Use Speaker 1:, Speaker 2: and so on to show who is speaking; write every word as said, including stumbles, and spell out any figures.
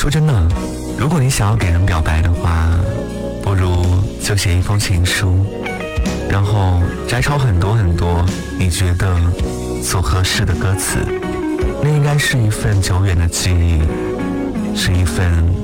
Speaker 1: 说真的，如果你想要给人表白的话，不如就写一封情书，然后摘抄很多很多你觉得所合适的歌词，那应该是一份久远的记忆，是一份